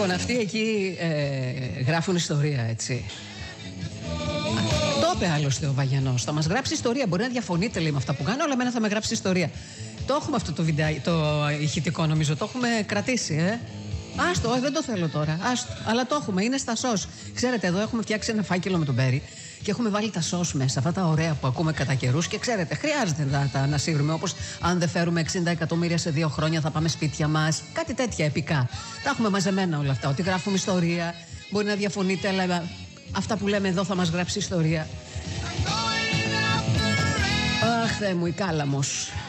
Λοιπόν, αυτοί εκεί γράφουν ιστορία, έτσι. Το είπε άλλωστε ο Βαγιανός. Θα μας γράψει ιστορία. Μπορεί να διαφωνείτε, λέει, με αυτά που κάνω, αλλά εμένα θα με γράψει ιστορία. Το έχουμε αυτό το βιντεάκι, το ηχητικό, νομίζω. Το έχουμε κρατήσει, Άστο, δεν το θέλω τώρα. Άστο. Αλλά το έχουμε, είναι στα σως. Ξέρετε, εδώ έχουμε φτιάξει ένα φάκελο με τον Μπέρι και έχουμε βάλει τα σως μέσα. Αυτά τα ωραία που ακούμε κατά καιρούς. Και ξέρετε, χρειάζεται να τα ανασύρουμε. Όπως αν δεν φέρουμε 60 εκατομμύρια σε 2 χρόνια, θα πάμε σπίτια μας. Κάτι τέτοια επικά. Τα έχουμε μαζεμένα όλα αυτά. Ότι γράφουμε ιστορία. Μπορεί να διαφωνείτε, αλλά αυτά που λέμε εδώ θα μας γράψει ιστορία. Αχ, Θεέ μου, η Κάλαμος.